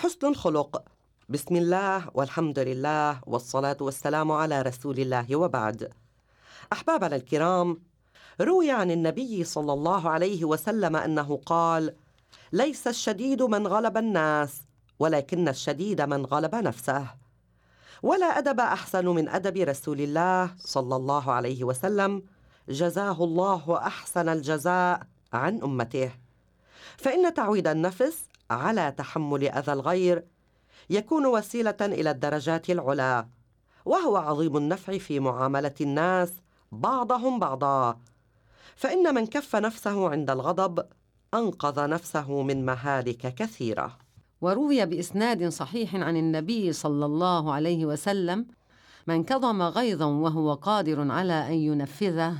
حسن الخلق. بسم الله والحمد لله والصلاة والسلام على رسول الله، وبعد. أحبابنا الكرام، روي عن النبي صلى الله عليه وسلم أنه قال: ليس الشديد من غلب الناس، ولكن الشديد من غلب نفسه. ولا أدب أحسن من أدب رسول الله صلى الله عليه وسلم، جزاه الله أحسن الجزاء عن أمته. فإن تعويد النفس على تحمل أذى الغير يكون وسيلة إلى الدرجات العلى، وهو عظيم النفع في معاملة الناس بعضهم بعضا. فإن من كف نفسه عند الغضب أنقذ نفسه من مهالك كثيرة. وروي بإسناد صحيح عن النبي صلى الله عليه وسلم: من كظم غيظا وهو قادر على أن ينفذه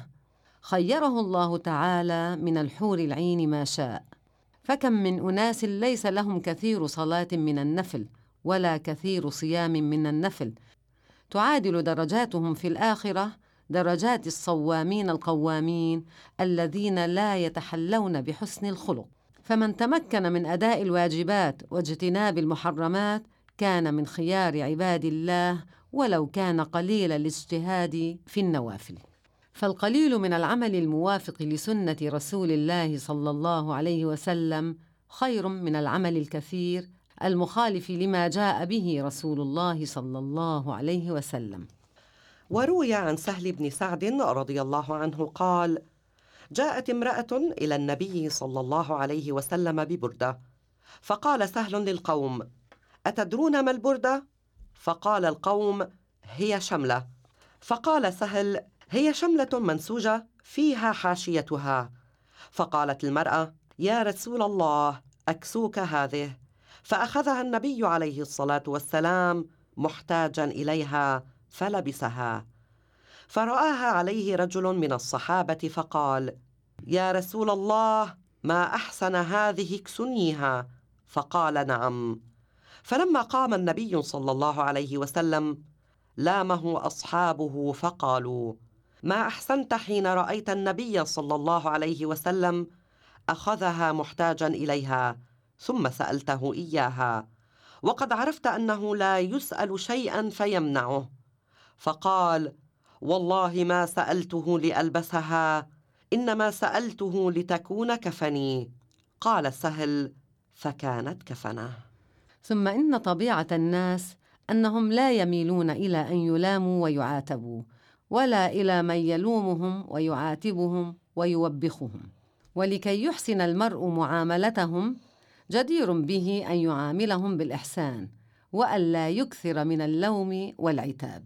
خيره الله تعالى من الحور العين ما شاء. فكم من أناس ليس لهم كثير صلاة من النفل ولا كثير صيام من النفل، تعادل درجاتهم في الآخرة درجات الصوامين القوامين الذين لا يتحلون بحسن الخلق. فمن تمكن من أداء الواجبات واجتناب المحرمات كان من خيار عباد الله، ولو كان قليل الاجتهاد في النوافل. فالقليل من العمل الموافق لسنة رسول الله صلى الله عليه وسلم خير من العمل الكثير المخالف لما جاء به رسول الله صلى الله عليه وسلم. وروي عن سهل بن سعد رضي الله عنه قال: جاءت امرأة إلى النبي صلى الله عليه وسلم ببردة، فقال سهل للقوم: أتدرون ما البردة؟ فقال القوم: هي شملة. فقال سهل: هي شملة منسوجة فيها حاشيتها. فقالت المرأة: يا رسول الله، أكسوك هذه. فأخذها النبي عليه الصلاة والسلام محتاجا إليها فلبسها. فرآها عليه رجل من الصحابة فقال: يا رسول الله، ما أحسن هذه، اكسنيها. فقال: نعم. فلما قام النبي صلى الله عليه وسلم لامه أصحابه فقالوا: ما أحسنت حين رأيت النبي صلى الله عليه وسلم أخذها محتاجا إليها ثم سألته إياها، وقد عرفت أنه لا يسأل شيئا فيمنعه. فقال: والله ما سألته لألبسها، إنما سألته لتكون كفني. قال سهل: فكانت كفنه. ثم إن طبيعة الناس أنهم لا يميلون إلى أن يلاموا ويعاتبوا، ولا إلى من يلومهم ويعاتبهم ويوبخهم. ولكي يحسن المرء معاملتهم جدير به أن يعاملهم بالإحسان، وألا يكثر من اللوم والعتاب.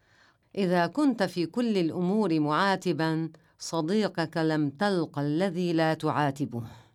إذا كنت في كل الأمور معاتبا، صديقك لم تلق الذي لا تعاتبه.